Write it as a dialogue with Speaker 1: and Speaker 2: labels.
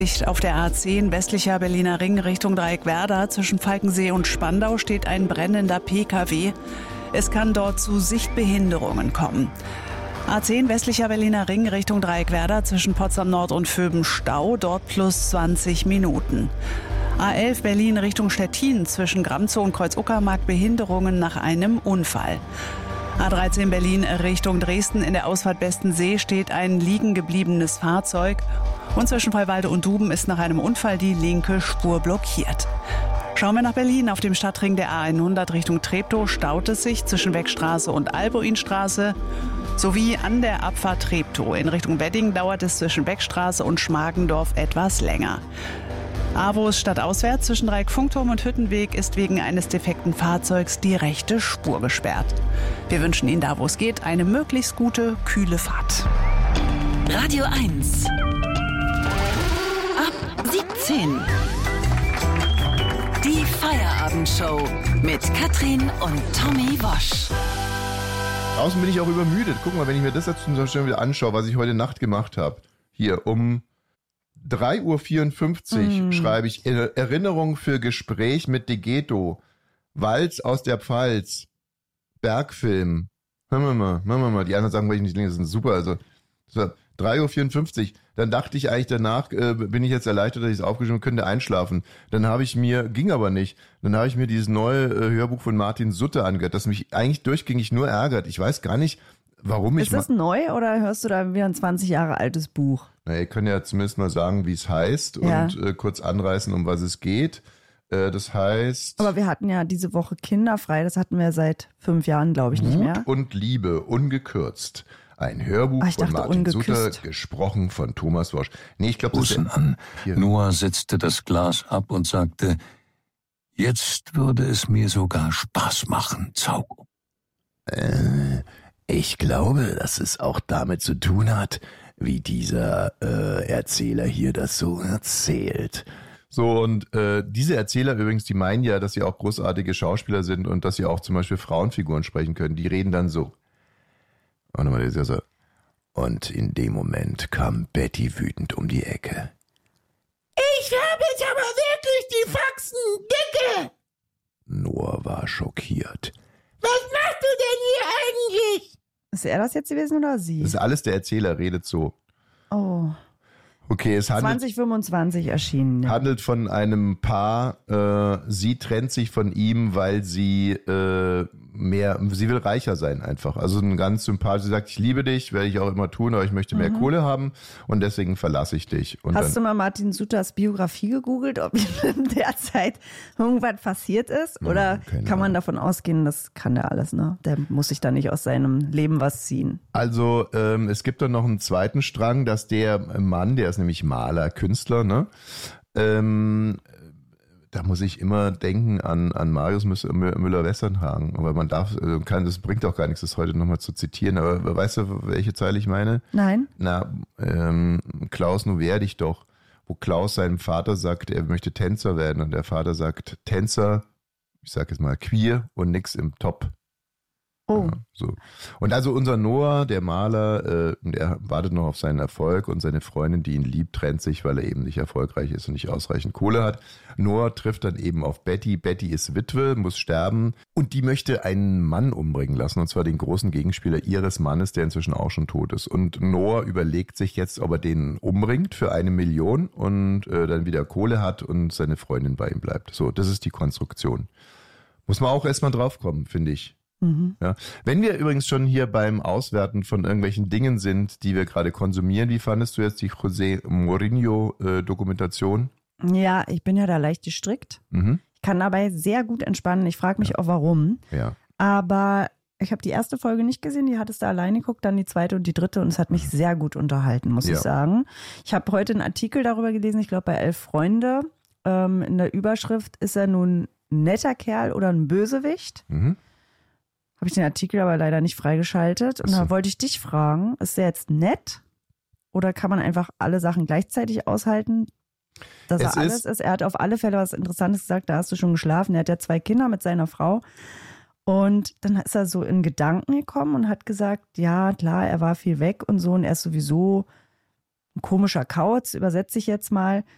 Speaker 1: Auf der A10 westlicher Berliner Ring Richtung Dreieckwerder zwischen Falkensee und Spandau steht ein brennender Pkw. Es kann dort zu Sichtbehinderungen kommen. A10 westlicher Berliner Ring Richtung Dreieckwerder zwischen Potsdam Nord und Vöben Stau, dort plus 20 Minuten. A11 Berlin Richtung Stettin zwischen Gramzow und Kreuz-Uckermark Behinderungen nach einem Unfall. A13 Berlin Richtung Dresden in der Ausfahrt Bestensee steht ein liegen gebliebenes Fahrzeug. Und zwischen Freiwalde und Duben ist nach einem Unfall die linke Spur blockiert. Schauen wir nach Berlin. Auf dem Stadtring der A100 Richtung Treptow staut es sich zwischen Weckstraße und Albuinstraße sowie an der Abfahrt Treptow. In Richtung Wedding dauert es zwischen Weckstraße und Schmargendorf etwas länger. Avos stadtauswärts zwischen Dreieck-Funkturm und Hüttenweg ist wegen eines defekten Fahrzeugs die rechte Spur gesperrt. Wir wünschen Ihnen da, wo es geht, eine möglichst gute, kühle Fahrt.
Speaker 2: Radio 1. Ab 17. Die Feierabendshow mit Katrin und Tommy Wosch.
Speaker 3: Draußen bin ich auch übermüdet. Guck mal, wenn ich mir das jetzt schon wieder anschaue, was ich heute Nacht gemacht habe. Hier um 3.54 Uhr schreibe ich Erinnerung für Gespräch mit Degeto. Walz aus der Pfalz. Bergfilm. Hören wir mal. Die anderen sagen, weil ich nicht denke, das ist super. Also 3.54 Uhr. Dann dachte ich eigentlich danach, bin ich jetzt erleichtert, dass ich es aufgeschrieben habe, könnte einschlafen. Dann habe ich mir, ging aber nicht, dann habe ich mir dieses neue Hörbuch von Martin Sutter angehört, das mich eigentlich durchgängig nur ärgert. Ich weiß gar nicht, warum ich...
Speaker 4: Ist das neu oder hörst du da wieder ein 20 Jahre altes Buch?
Speaker 3: Na, ihr könnt ja zumindest mal sagen, wie es heißt und kurz anreißen, um was es geht. Das heißt...
Speaker 4: Aber wir hatten ja diese Woche kinderfrei, das hatten wir seit 5 Jahren, glaube ich, nicht mehr.
Speaker 3: Wut und Liebe, ungekürzt. Ein Hörbuch von Martin Sutter, gesprochen von Thomas Wosch. Nee, ich glaube, das ist
Speaker 5: an. Noah setzte das Glas ab und sagte, jetzt würde es mir sogar Spaß machen, Zaugo.
Speaker 6: Ich glaube, dass es auch damit zu tun hat, wie dieser Erzähler hier das so erzählt.
Speaker 3: So, und diese Erzähler übrigens, die meinen ja, dass sie auch großartige Schauspieler sind und dass sie auch zum Beispiel Frauenfiguren sprechen können. Die reden dann so.
Speaker 6: Und in dem Moment kam Betty wütend um die Ecke.
Speaker 7: Ich habe jetzt aber wirklich die Faxen dicke!
Speaker 6: Noah war schockiert.
Speaker 7: Was machst du denn hier eigentlich?
Speaker 4: Ist er das jetzt gewesen oder sie?
Speaker 3: Das ist alles, der Erzähler redet so.
Speaker 4: Oh.
Speaker 3: Okay, es handelt
Speaker 4: 2025 erschienen.
Speaker 3: Handelt von einem Paar. Sie trennt sich von ihm, weil sie sie will reicher sein einfach. Also ein ganz sympathisch. Sie sagt, ich liebe dich, werde ich auch immer tun, aber ich möchte mehr Kohle haben und deswegen verlasse ich dich. Und
Speaker 4: Hast du mal Martin Sutters Biografie gegoogelt, ob in der Zeit irgendwas passiert ist? Oder kann man davon ausgehen, das kann der alles, ne? Der muss sich da nicht aus seinem Leben was ziehen.
Speaker 3: Also es gibt dann noch einen zweiten Strang, dass der Mann, der ist nämlich Maler, Künstler, ne? Da muss ich immer denken an Marius Müller-Westernhagen. Aber man das bringt auch gar nichts, das heute nochmal zu zitieren. Aber weißt du, welche Zeile ich meine?
Speaker 4: Nein.
Speaker 3: Klaus, nun wehr dich doch. Wo Klaus seinem Vater sagt, er möchte Tänzer werden. Und der Vater sagt, Tänzer, ich sag jetzt mal queer und nix im Top.
Speaker 4: Oh.
Speaker 3: Ja, so. Und also unser Noah, der Maler, der wartet noch auf seinen Erfolg und seine Freundin, die ihn liebt, trennt sich, weil er eben nicht erfolgreich ist und nicht ausreichend Kohle hat. Noah trifft dann eben auf Betty. Betty ist Witwe, muss sterben und die möchte einen Mann umbringen lassen, und zwar den großen Gegenspieler ihres Mannes, der inzwischen auch schon tot ist. Und Noah überlegt sich jetzt, ob er den umbringt für 1 Million und dann wieder Kohle hat und seine Freundin bei ihm bleibt. So, das ist die Konstruktion. Muss man auch erstmal draufkommen, finde ich. Ja. Wenn wir übrigens schon hier beim Auswerten von irgendwelchen Dingen sind, die wir gerade konsumieren, wie fandest du jetzt die José Mourinho-Dokumentation?
Speaker 4: Ja, ich bin ja da leicht gestrickt. Ich kann dabei sehr gut entspannen. Ich frage mich auch, warum.
Speaker 3: Ja.
Speaker 4: Aber ich habe die erste Folge nicht gesehen, die hattest du alleine geguckt, dann die zweite und die dritte und es hat mich sehr gut unterhalten, muss ich sagen. Ich habe heute einen Artikel darüber gelesen, ich glaube bei 11 Freunde. In der Überschrift, ist er nun ein netter Kerl oder ein Bösewicht? Habe ich den Artikel aber leider nicht freigeschaltet. Und da wollte ich dich fragen, ist der jetzt nett? Oder kann man einfach alle Sachen gleichzeitig aushalten? Dass er alles ist. Er hat auf alle Fälle was Interessantes gesagt, da hast du schon geschlafen. Er hat ja 2 Kinder mit seiner Frau. Und dann ist er so in Gedanken gekommen und hat gesagt, ja klar, er war viel weg und so. Und er ist sowieso ein komischer Kauz, übersetze ich jetzt mal.